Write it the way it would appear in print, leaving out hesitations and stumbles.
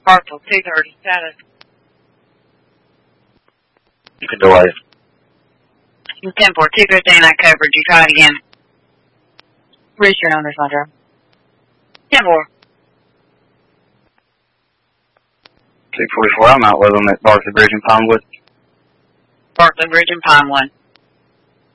Parcel 230 status. You can delay it. 10-4, 215, I covered. You try it again. Register owner, Sandra. 10-4. 244, I'm out with them at Barclay Bridge in Pinewood. Barclay Bridge and Pinewood.